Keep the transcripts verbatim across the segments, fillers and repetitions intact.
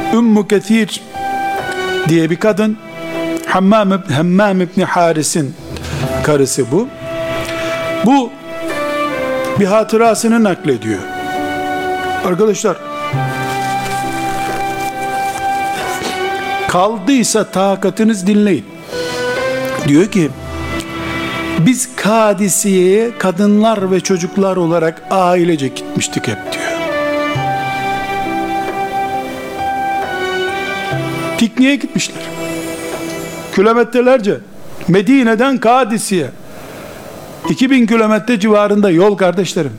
Ümmü Kethir diye bir kadın, Hammam, İbn- Hammam İbni Haris'in karısı bu. Bu bir hatırasını naklediyor. Arkadaşlar, kaldıysa takatınız dinleyin. Diyor ki, biz Kadisiye'ye kadınlar ve çocuklar olarak ailece gitmiştik hep diyor. Pikniğe gitmişler. Kilometrelerce Medine'den Kadisiye, iki bin kilometre civarında yol kardeşlerim.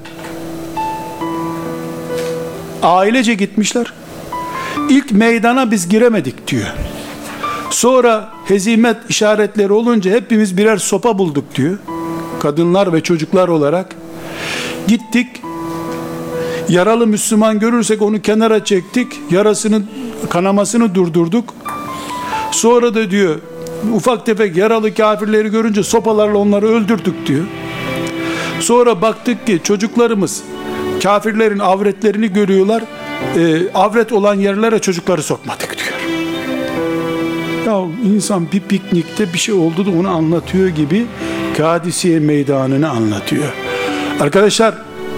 Ailece gitmişler. İlk meydana biz giremedik diyor. Sonra hezimet işaretleri olunca hepimiz birer sopa bulduk diyor. Kadınlar ve çocuklar olarak gittik. Yaralı Müslüman görürsek onu kenara çektik. Yarasını, kanamasını durdurduk. Sonra da diyor, ufak tefek yaralı kafirleri görünce sopalarla onları öldürdük diyor. Sonra baktık ki çocuklarımız kafirlerin avretlerini görüyorlar. E, avret olan yerlere çocukları sokmadık diyor. Ya insan bir piknikte bir şey oldu da onu anlatıyor gibi Kadisiye meydanını anlatıyor. Arkadaşlar,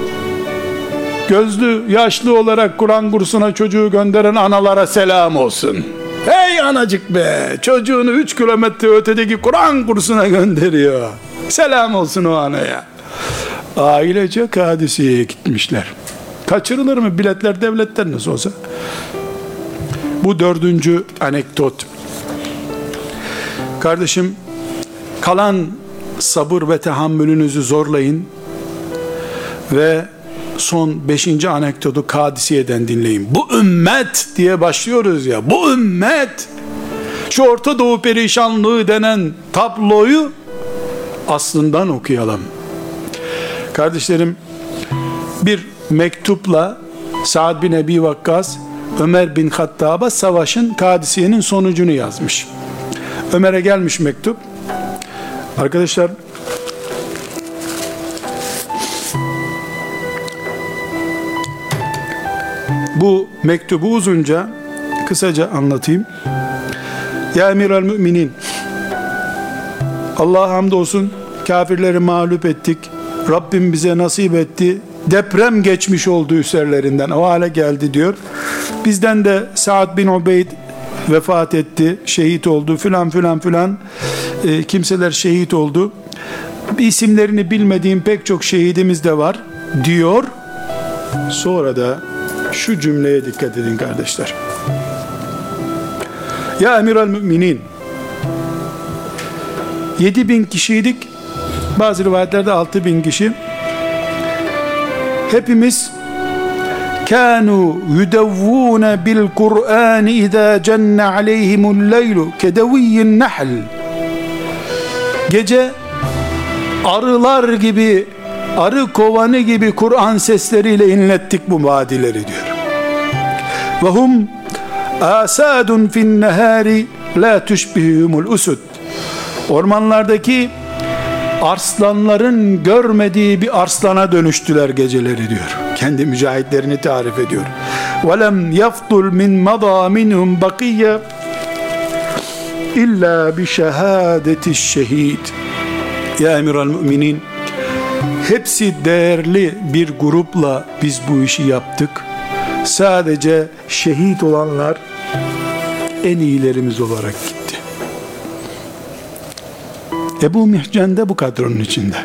gözlü yaşlı olarak Kur'an kursuna çocuğu gönderen analara selam olsun. Hey anacık be, çocuğunu üç kilometre ötedeki Kur'an kursuna gönderiyor. Selam olsun o anaya. Ailece Kadisiye'ye gitmişler. Kaçırılır mı? Biletler devletten nasıl olsa. Bu dördüncü anekdot. Kardeşim, kalan sabır ve tahammülünüzü zorlayın ve son beşinci anekdotu Kadisiye'den dinleyin. Bu ümmet diye başlıyoruz ya, bu ümmet, şu Orta Doğu perişanlığı denen tabloyu aslından okuyalım. Kardeşlerim, bir mektupla Sa'd bin Ebi Vakkas Ömer bin Hattab'a savaşın, Kadisiye'nin sonucunu yazmış. Ömer'e gelmiş mektup. Arkadaşlar, bu mektubu uzunca, kısaca anlatayım. Ya Emiral Müminin, Allah'a hamdolsun kafirleri mağlup ettik. Rabbim bize nasip etti. Deprem geçmiş oldu üzerlerinden. O hale geldi diyor. Bizden de Sa'd bin Ubeyd vefat etti. Şehit oldu filan filan filan. E, kimseler şehit oldu. İsimlerini bilmediğim pek çok şehidimiz de var diyor. Sonra da şu cümleye dikkat edin kardeşler. Ya Emiral Müminin, yedi bin kişiydik. Bazı rivayetlerde altı bin kişi. Hepimiz kânû yudevvûne bil Kur'ân idâ cenne aleyhimul leylu kedeviyyin nahl. Gece arılar gibi, arı kovanı gibi Kur'an sesleriyle inlettik bu vadileri diyor. Ve hum asadun fin nehari la tushbihumul usud. Ormanlardaki arslanların görmediği bir arslana dönüştüler geceleri diyor. Kendi mücahitlerini tarif ediyor. وَلَمْ يَفْضُلْ مِنْ مَضَى مِنْهُمْ بَقِيَّ اِلَّا بِشَهَادَةِ الشَّهِيدِ. Ya Emiral Müminin, hepsi değerli bir grupla biz bu işi yaptık. Sadece şehit olanlar en iyilerimiz olarak gitti. Ebu Mihcen de bu kadronun içinde.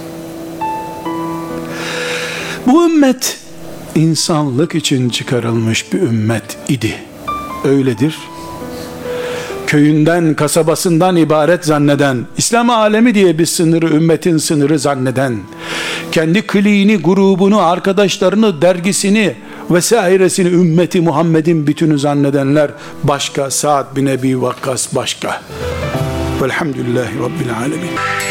Bu ümmet insanlık için çıkarılmış bir ümmet idi. Öyledir. Köyünden, kasabasından ibaret zanneden, İslam alemi diye bir sınırı, ümmetin sınırı zanneden, kendi kliğini, grubunu, arkadaşlarını, dergisini vesairesini ümmeti Muhammed'in bütünü zannedenler başka, Sa'd bin Ebi Vakkas başka. Velhamdülillahi Rabbil alemin.